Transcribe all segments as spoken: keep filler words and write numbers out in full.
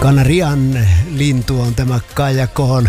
Kanarian lintu on tämä Kaija Kohon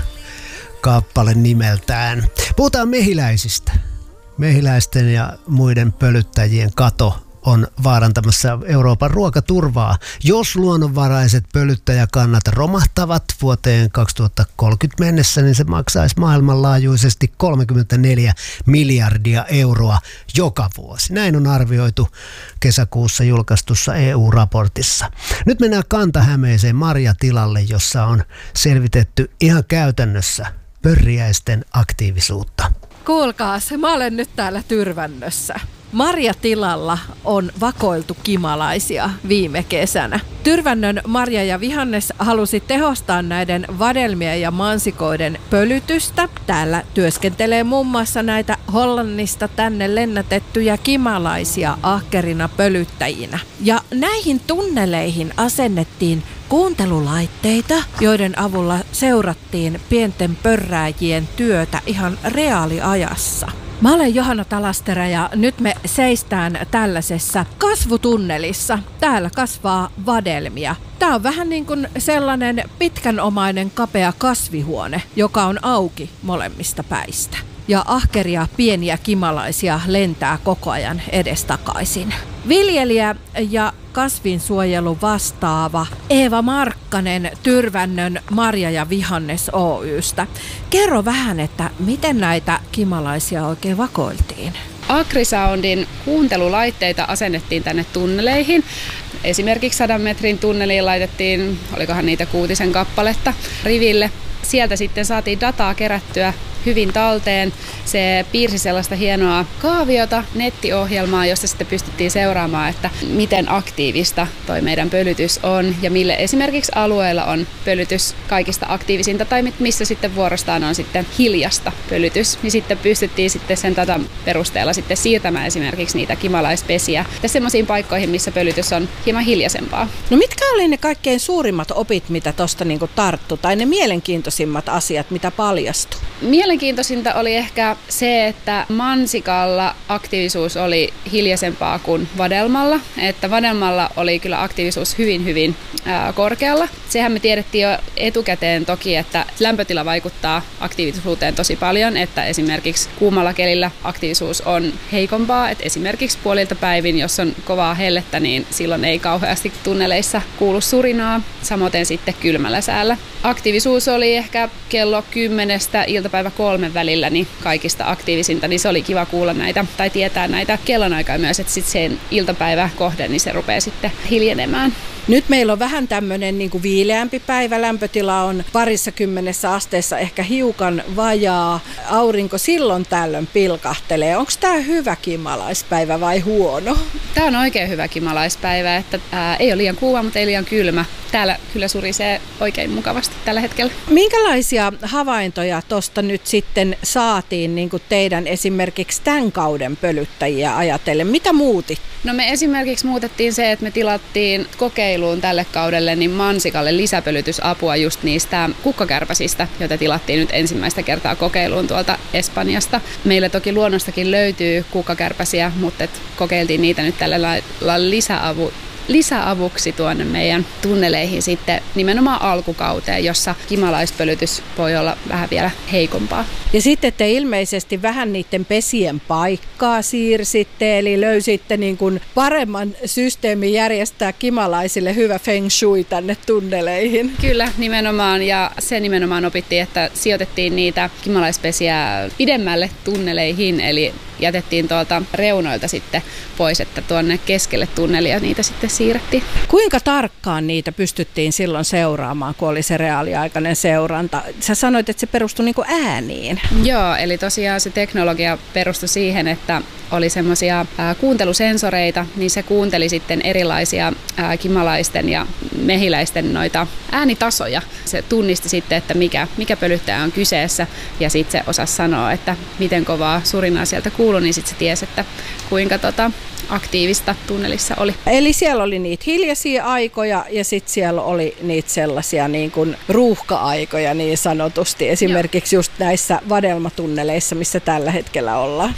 kappale nimeltään. Puhutaan mehiläisistä. Mehiläisten ja muiden pölyttäjien kato on vaarantamassa Euroopan ruokaturvaa. Jos luonnonvaraiset pölyttäjäkannat romahtavat vuoteen kaksituhattakolmekymmentä mennessä, niin se maksaisi maailmanlaajuisesti kolmekymmentäneljä miljardia euroa joka vuosi. Näin on arvioitu kesäkuussa julkaistussa E U-raportissa. Nyt mennään Kanta-Hämeeseen marjatilalle, jossa on selvitetty ihan käytännössä pörriäisten aktiivisuutta. Kuulkaas, mä olen nyt täällä Tyrvännössä. Marjatilalla on vakoiltu kimalaisia viime kesänä. Tyrvännön marja- ja vihannes halusi tehostaa näiden vadelmien ja mansikoiden pölytystä. Täällä työskentelee muun muassa näitä Hollannista tänne lennätettyjä kimalaisia ahkerina pölyttäjinä. Ja näihin tunneleihin asennettiin kuuntelulaitteita, joiden avulla seurattiin pienten pörrääjien työtä ihan reaaliajassa. Mä olen Johanna Talasterä ja nyt me seistään tällaisessa kasvutunnelissa. Täällä kasvaa vadelmia. Tää on vähän niin kuin sellainen pitkänomainen kapea kasvihuone, joka on auki molemmista päistä. Ja ahkeria pieniä kimalaisia lentää koko ajan edestakaisin. Viljelijä ja kasvinsuojelu vastaava Eeva Markkanen Tyrvännön marja- ja vihannes Oy:stä. Kerro vähän, että miten näitä kimalaisia oikein vakoiltiin? Agrisoundin kuuntelulaitteita asennettiin tänne tunneleihin. Esimerkiksi sadan metrin tunneliin laitettiin, olikohan niitä kuutisen kappaletta, riville. Sieltä sitten saatiin dataa kerättyä hyvin talteen. Se piirsi sellaista hienoa kaaviota, nettiohjelmaa, jossa sitten pystyttiin seuraamaan, että miten aktiivista toi meidän pölytys on ja mille esimerkiksi alueella on pölytys kaikista aktiivisinta tai missä sitten vuorostaan on sitten hiljasta pölytys. Niin sitten pystyttiin sitten sen datan perusteella sitten siirtämään esimerkiksi niitä kimalaispesiä semmoisiin paikkoihin, missä pölytys on hieman hiljaisempaa. No mitkä oli ne kaikkein suurimmat opit, mitä tuosta niinku tarttu, tai ne mielenkiintoisimmat asiat, mitä paljastui? Mielenkiintoisinta oli ehkä se, että mansikalla aktiivisuus oli hiljaisempaa kuin vadelmalla. Että vadelmalla oli kyllä aktiivisuus hyvin, hyvin ää, korkealla. Sehän me tiedettiin jo etukäteen toki, että lämpötila vaikuttaa aktiivisuuteen tosi paljon. Että esimerkiksi kuumalla kelillä aktiivisuus on heikompaa. Että esimerkiksi puolilta päivin, jos on kovaa hellettä, niin silloin ei kauheasti tunneleissa kuulu surinaa. Samoin sitten kylmällä säällä. Aktiivisuus oli ehkä kello kymmenestä iltapäivä kolmen välillä niin kaikista aktiivisinta, niin se oli kiva kuulla näitä tai tietää näitä kellonaikaa myös, että sitten sen iltapäivä kohde, niin se rupeaa sitten hiljenemään. Nyt meillä on vähän tämmöinen niin kuin viileämpi päivä, lämpötila on parissa kymmenessä asteessa ehkä hiukan vajaa, aurinko silloin tällöin pilkahtelee. Onko tämä hyvä kimalaispäivä vai huono? Tämä on oikein hyvä kimalaispäivä, että ää, ei ole liian kuuma, mutta ei liian kylmä. Täällä kyllä surisee oikein mukavasti tällä hetkellä. Minkälaisia havaintoja tuosta nyt sitten saatiin niin kuin teidän esimerkiksi tämän kauden pölyttäjiä ajatellen? Mitä muutit? No me esimerkiksi muutettiin se, että me tilattiin kokeiluun tälle kaudelle niin mansikalle lisäpölytysapua just niistä kukkakärpäsisistä, joita tilattiin nyt ensimmäistä kertaa kokeiluun tuolta Espanjasta. Meillä toki luonnostakin löytyy kukkakärpäsiä, mutta kokeiltiin niitä nyt tällä lailla lisäavu. lisäavuksi tuonne meidän tunneleihin sitten nimenomaan alkukauteen, jossa kimalaispölytys voi olla vähän vielä heikompaa. Ja sitten te ilmeisesti vähän niiden pesien paikkaa siirsitte, eli löysitte niin kuin paremman systeemin järjestää kimalaisille hyvä feng shui tänne tunneleihin. Kyllä, nimenomaan, ja se nimenomaan opittiin, että sijoitettiin niitä kimalaispesiä pidemmälle tunneleihin, eli jätettiin tuolta reunoilta sitten pois, että tuonne keskelle tunnelia niitä sitten siirrettiin. Kuinka tarkkaan niitä pystyttiin silloin seuraamaan, kun oli se reaaliaikainen seuranta? Sä sanoit, että se perustui niin kuin ääniin. Joo, eli tosiaan se teknologia perustui siihen, että oli semmoisia kuuntelusensoreita, niin se kuunteli sitten erilaisia ää, kimalaisten ja mehiläisten noita äänitasoja. Se tunnisti sitten, että mikä, mikä pölyttäjä on kyseessä, ja sitten se osasi sanoa, että miten kovaa surinaa sieltä kuuluu, niin sitten se tiesi, että kuinka tota, aktiivista tunnelissa oli. Eli siellä oli niitä hiljaisia aikoja ja sitten siellä oli niitä sellaisia niin kuin ruuhka-aikoja niin sanotusti, esimerkiksi Joo. just näissä vadelmatunneleissa, missä tällä hetkellä ollaan.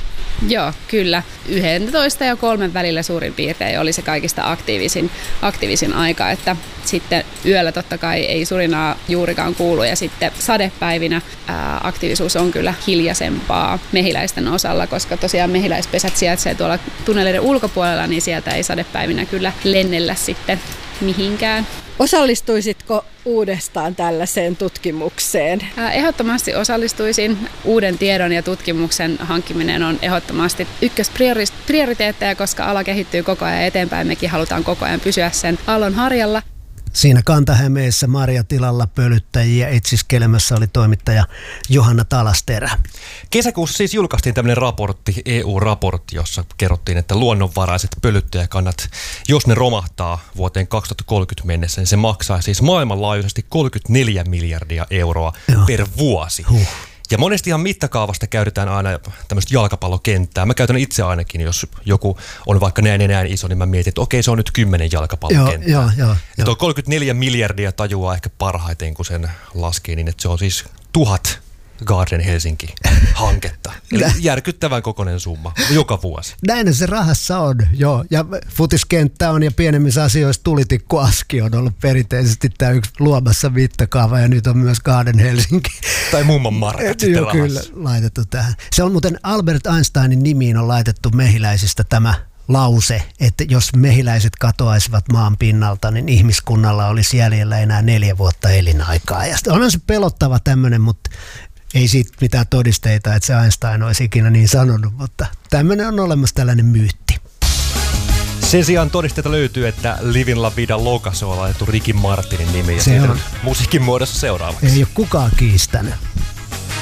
Joo, kyllä. yksitoista ja kolmen välillä suurin piirtein oli se kaikista aktiivisin, aktiivisin aika, että sitten yöllä totta kai ei surinaa juurikaan kuulu ja sitten sadepäivinä ää, aktiivisuus on kyllä hiljaisempaa mehiläisten osalla, koska tosiaan mehiläispesät sijaitsee tuolla tunneleiden ulkopuolella, niin sieltä ei sadepäivinä kyllä lennellä sitten mihinkään. Osallistuisitko uudestaan tällaiseen tutkimukseen? Ehdottomasti osallistuisin. Uuden tiedon ja tutkimuksen hankkiminen on ehdottomasti ykkösprioriteetteja, koska ala kehittyy koko ajan eteenpäin. Mekin halutaan koko ajan pysyä sen aallon harjalla. Siinä Kanta-Hämeessä Marjatilalla pölyttäjiä etsiskelemässä oli toimittaja Johanna Talasterä. Kesäkuussa siis julkaistiin tämmöinen raportti, E U-raportti, jossa kerrottiin, että luonnonvaraiset pölyttäjäkannat, jos ne romahtaa vuoteen kaksituhattakolmekymmentä mennessä, niin se maksaa siis maailmanlaajuisesti kolmekymmentäneljä miljardia euroa Joo. per vuosi. Huh. Ja monestihan mittakaavasta käytetään aina tämmöistä jalkapallokenttää. Mä käytän itse ainakin, jos joku on vaikka näin ja näin iso, niin mä mietin, että okei, se on nyt kymmenen jalkapallokenttää. Joo, joo, joo, ja tuo kolmekymmentäneljä miljardia tajuaa ehkä parhaiten, kun sen laskee, niin että se on siis tuhat Garden Helsinki-hanketta. Eli järkyttävän kokoinen summa joka vuosi. Näin se rahassa on, joo. Ja futiskenttä on ja pienemmissä asioissa tulitikkuaski on ollut perinteisesti tämä yksi luomassa mittakaava ja nyt on myös Garden Helsinki. Tai mumman markat sitten joo, kyllä laitettu tähän. Se on muuten Albert Einsteinin nimiin on laitettu mehiläisistä tämä lause, että jos mehiläiset katoaisivat maan pinnalta, niin ihmiskunnalla olisi jäljellä enää neljä vuotta elinaikaa. Ja onhan se pelottava tämmöinen, mutta ei siitä mitään todisteita, että se Einstein olisi ikinä niin sanonut, mutta tämmöinen on olemassa tällainen myytti. Sen sijaan todisteita löytyy, että Livin La Vida Locassa on laitettu Ricky Martinin nimi ja se siitä on musiikin muodossa seuraavaksi. Ei ole kukaan kiistänyt.